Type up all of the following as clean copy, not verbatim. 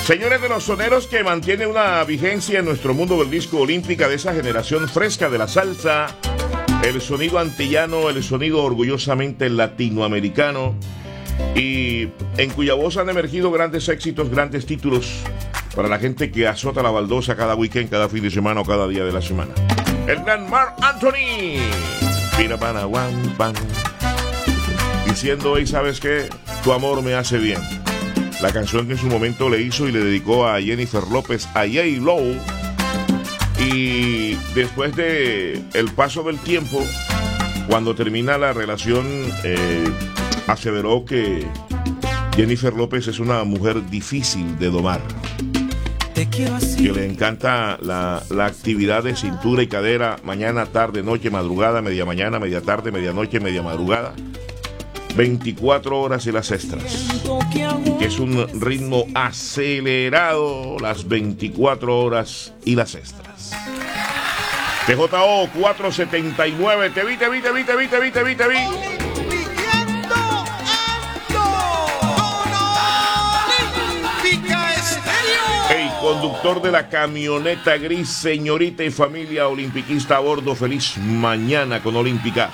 Señores, de los soneros que mantiene una vigencia en nuestro mundo del disco olímpica, de esa generación fresca de la salsa, el sonido antillano, el sonido orgullosamente latinoamericano, y en cuya voz han emergido grandes éxitos, grandes títulos para la gente que azota la baldosa cada weekend, cada fin de semana o cada día de la semana. El gran Marc Anthony, diciendo hoy, ¿sabes qué? Tu amor me hace bien. La canción que en su momento le hizo y le dedicó a Jennifer López, a J-Lo. Y después de el paso del tiempo, cuando termina la relación, aseveró que Jennifer López es una mujer difícil de domar, que le encanta la actividad de cintura y cadera, mañana, tarde, noche, madrugada, media mañana, media tarde, medianoche, media madrugada, 24 horas y las extras, que es un ritmo acelerado, las 24 horas y las extras. TJO 479, te vi. Hey, conductor de la camioneta gris, señorita y familia olimpiquista a bordo, feliz mañana con Olímpica.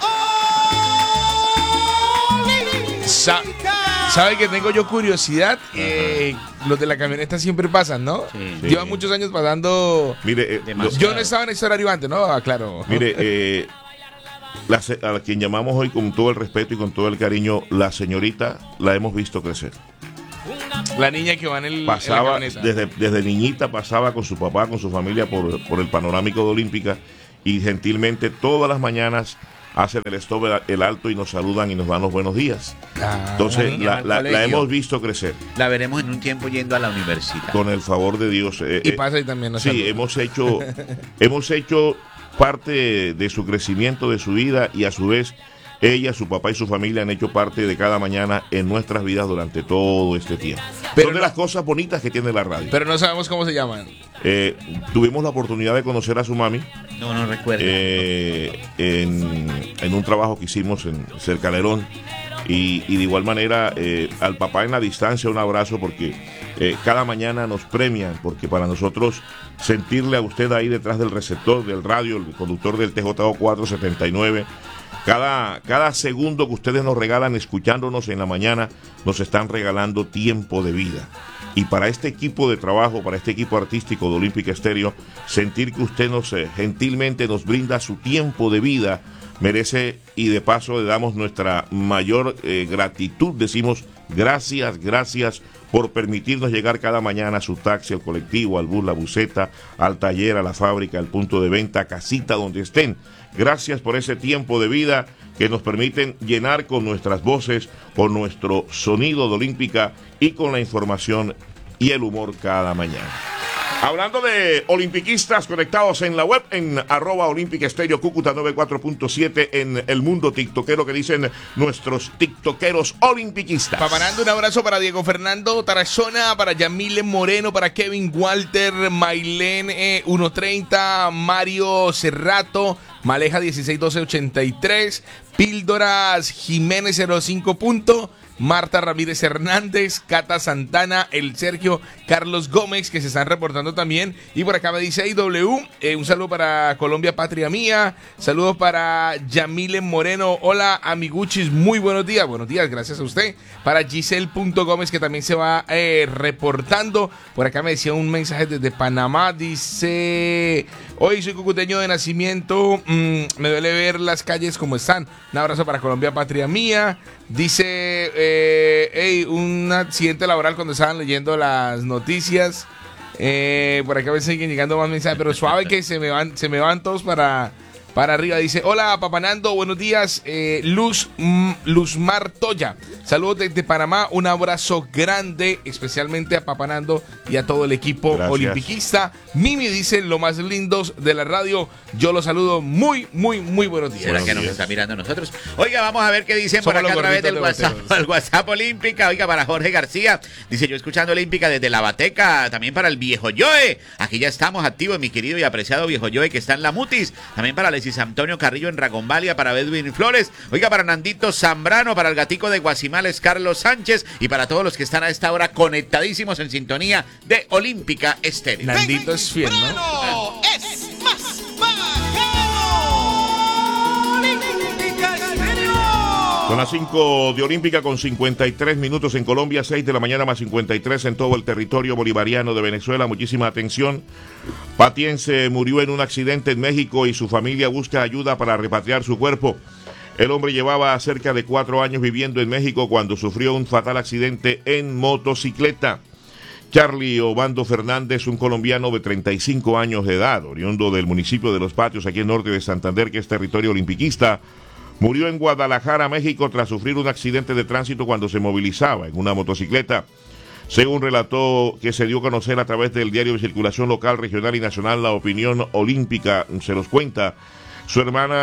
¿Sabe que tengo yo curiosidad? Los de la camioneta siempre pasan, ¿no? Sí. Llevan muchos años pasando. Mire, yo no estaba en ese horario antes, ¿no? Claro. Mire, a quien llamamos hoy con todo el respeto y con todo el cariño, la señorita, la hemos visto crecer. La niña que va en la camioneta. Desde niñita pasaba con su papá, con su familia por el panorámico de Olímpica, y gentilmente todas las mañanas hacen el stop, el alto, y nos saludan y nos dan los buenos días. Entonces la hemos visto crecer. La veremos en un tiempo yendo a la universidad. Con el favor de Dios. Y pasa y también nos sí, hemos hecho parte de su crecimiento, de su vida, y a su vez ella, su papá y su familia han hecho parte de cada mañana en nuestras vidas durante todo este tiempo. Son de las cosas bonitas que tiene la radio. Pero no sabemos cómo se llaman. Tuvimos la oportunidad de conocer a su mami. No recuerdo. En un trabajo que hicimos en Cercalerón. Y de igual manera al papá en la distancia un abrazo, porque cada mañana nos premian, porque para nosotros sentirle a usted ahí detrás del receptor del radio, el conductor del TJO 479, cada segundo que ustedes nos regalan escuchándonos en la mañana, nos están regalando tiempo de vida. Y para este equipo de trabajo, para este equipo artístico de Olímpica Estéreo, sentir que usted gentilmente nos brinda su tiempo de vida, merece, y de paso le damos nuestra mayor gratitud. Decimos gracias por permitirnos llegar cada mañana a su taxi, al colectivo, al bus, la buseta, al taller, a la fábrica, al punto de venta, a casita, donde estén. Gracias por ese tiempo de vida que nos permiten llenar con nuestras voces, con nuestro sonido de Olímpica y con la información y el humor cada mañana. Hablando de olimpiquistas conectados en la web, en @Olímpica Estéreo Cúcuta 94.7, en el mundo tiktokero, que dicen nuestros tiktokeros olimpiquistas. Paparando, un abrazo para Diego Fernando Tarazona, para Yamile Moreno, para Kevin Walter, Mailén 130, Mario Cerrato, Maleja 161283, Píldoras Jiménez 05. Marta Ramírez Hernández, Cata Santana, el Sergio Carlos Gómez, que se están reportando también. Y por acá me dice IW, un saludo para Colombia, patria mía. Saludos para Yamile Moreno. Hola, amiguchis, muy buenos días. Buenos días, gracias a usted. Para Giselle.Gómez, que también se va reportando. Por acá me decía un mensaje desde Panamá. Dice: hoy soy cucuteño de nacimiento. Me duele ver las calles como están. Un abrazo para Colombia, patria mía. Dice, un accidente laboral cuando estaban leyendo las noticias. Por acá me siguen llegando más mensajes, pero suave que se me van todos para arriba. Dice: hola, Papanando, buenos días. Luzmar Toya, saludos desde Panamá, un abrazo grande, especialmente a Papanando y a todo el equipo olimpiquista. Mimi dice: lo más lindos de la radio, yo los saludo muy buenos días. ¿Será que nos está mirando a nosotros? Oiga, vamos a ver qué dicen por acá a través del WhatsApp Olímpica. Oiga, para Jorge García, dice: yo escuchando Olímpica desde La Bateca. También para el viejo Joe, aquí ya estamos activos, mi querido y apreciado viejo Joe, que está en la Mutis. También para Génesis Antonio Carrillo en Ragonvalia, para Edwin Flores, oiga, para Nandito Zambrano, para el gatico de Guasimales Carlos Sánchez y para todos los que están a esta hora conectadísimos en sintonía de Olímpica Estéreo. Nandito es fiel, ¿no? Es más bacano. Olímpica Estéreo. Son las 5 de Olímpica con 53 minutos en Colombia, 6 de la mañana más 53 en todo el territorio bolivariano de Venezuela. Muchísima atención. Patiense murió en un accidente en México y su familia busca ayuda para repatriar su cuerpo. El hombre llevaba cerca de 4 años viviendo en México cuando sufrió un fatal accidente en motocicleta. Charlie Obando Fernández, un colombiano de 35 años de edad, oriundo del municipio de Los Patios, aquí en norte de Santander, que es territorio olimpiquista, murió en Guadalajara, México, tras sufrir un accidente de tránsito cuando se movilizaba en una motocicleta. Según relató que se dio a conocer a través del diario de circulación local, regional y nacional, La Opinión Olímpica, se los cuenta. Su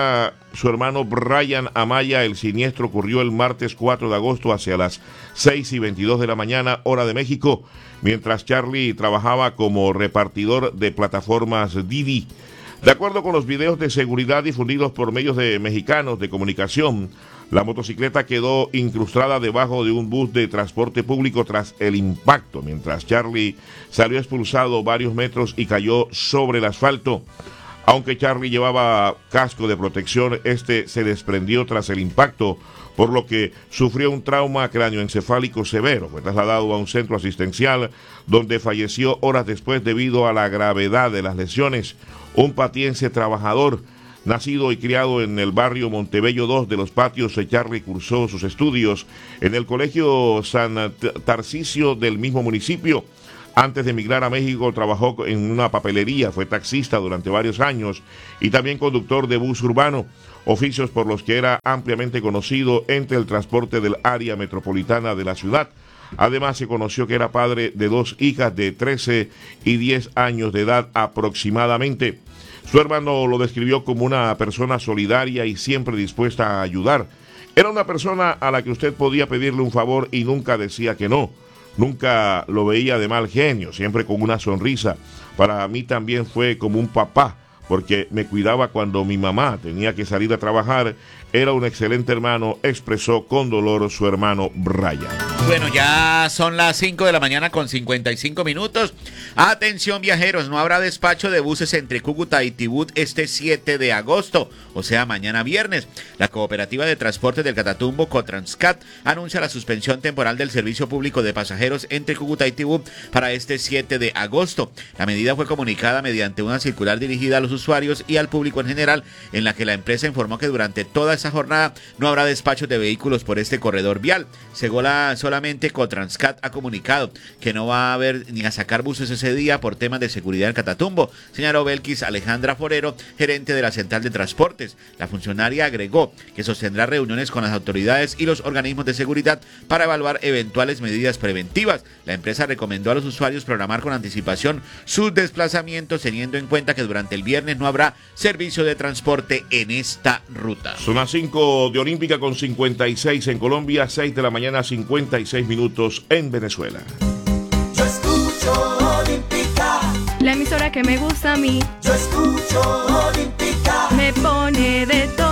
hermano Brian Amaya, el siniestro ocurrió el martes 4 de agosto hacia las 6:22 de la mañana, hora de México, mientras Charlie trabajaba como repartidor de plataformas Didi. De acuerdo con los videos de seguridad difundidos por medios mexicanos de comunicación, la motocicleta quedó incrustada debajo de un bus de transporte público tras el impacto, mientras Charlie salió expulsado varios metros y cayó sobre el asfalto. Aunque Charlie llevaba casco de protección, este se desprendió tras el impacto, por lo que sufrió un trauma cráneoencefálico severo. Fue trasladado a un centro asistencial donde falleció horas después debido a la gravedad de las lesiones. Un patiense trabajador, nacido y criado en el barrio Montebello 2 de Los Patios, Charlie cursó sus estudios en el Colegio San Tarcisio del mismo municipio. Antes de emigrar a México trabajó en una papelería, fue taxista durante varios años y también conductor de bus urbano, oficios por los que era ampliamente conocido entre el transporte del área metropolitana de la ciudad. Además, se conoció que era padre de 2 hijas de 13 y 10 años de edad aproximadamente. Su hermano lo describió como una persona solidaria y siempre dispuesta a ayudar. Era una persona a la que usted podía pedirle un favor y nunca decía que no. Nunca lo veía de mal genio, siempre con una sonrisa. Para mí también fue como un papá, porque me cuidaba cuando mi mamá tenía que salir a trabajar. Era un excelente hermano, expresó con dolor su hermano Brian. Bueno, ya son las 5 de la mañana con 55 minutos. Atención viajeros, no habrá despacho de buses entre Cúcuta y Tibú este 7 de agosto, o sea, mañana viernes. La Cooperativa de Transportes del Catatumbo, Cotranscat, anuncia la suspensión temporal del servicio público de pasajeros entre Cúcuta y Tibú para este 7 de agosto. La medida fue comunicada mediante una circular dirigida a los usuarios y al público en general, en la que la empresa informó que durante toda esa jornada no habrá despachos de vehículos por este corredor vial. Solamente Cotranscat ha comunicado que no va a haber ni a sacar buses ese día por temas de seguridad en Catatumbo, señaló Belkis Alejandra Forero, gerente de la Central de Transportes. La funcionaria agregó que sostendrá reuniones con las autoridades y los organismos de seguridad para evaluar eventuales medidas preventivas. La empresa recomendó a los usuarios programar con anticipación sus desplazamientos, teniendo en cuenta que durante el viernes no habrá servicio de transporte en esta ruta. Son las 5 de Olímpica con 56 en Colombia, 6 de la mañana 56 minutos en Venezuela. Yo escucho Olímpica. La emisora que me gusta a mí. Yo escucho Olímpica. Me pone de todo.